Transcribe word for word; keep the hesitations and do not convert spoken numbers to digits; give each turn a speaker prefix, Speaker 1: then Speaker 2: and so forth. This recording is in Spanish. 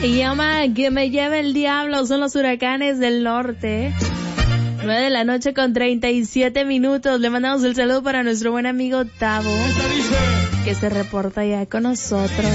Speaker 1: Y llama que me lleve el diablo, son los huracanes del norte. nueve de la noche con treinta y siete minutos. Le mandamos el saludo para nuestro buen amigo Tavo, que se reporta ya con nosotros.